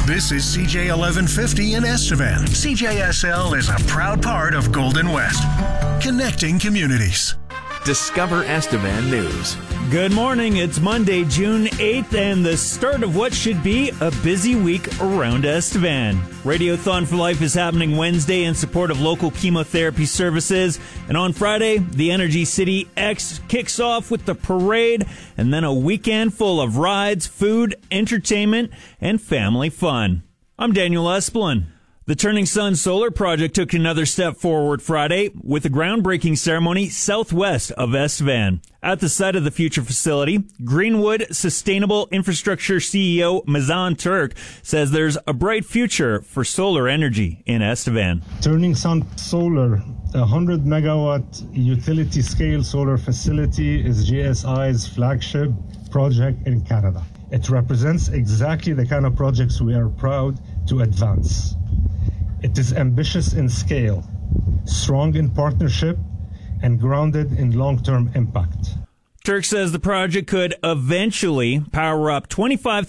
This is CJ 1150 in Estevan. CJSL is a proud part of Golden West, connecting communities. Discover Estevan News. Good morning. It's Monday, June 8th, and the start of what should be a busy week around Estevan. Radiothon for Life is happening Wednesday in support of local chemotherapy services. And on Friday, the Energy City X kicks off with the parade and then a weekend full of rides, food, entertainment, and family fun. I'm Daniel Esplin. The Turning Sun Solar Project took another step forward Friday with a groundbreaking ceremony southwest of Estevan. At the site of the future facility, Greenwood Sustainable Infrastructure CEO Mazan Turk says there's a bright future for solar energy in Estevan. Turning Sun Solar, a 100-megawatt utility-scale solar facility, is GSI's flagship project in Canada. It represents exactly the kind of projects we are proud to advance. It is ambitious in scale, strong in partnership, and grounded in long-term impact. Turk says the project could eventually power up 25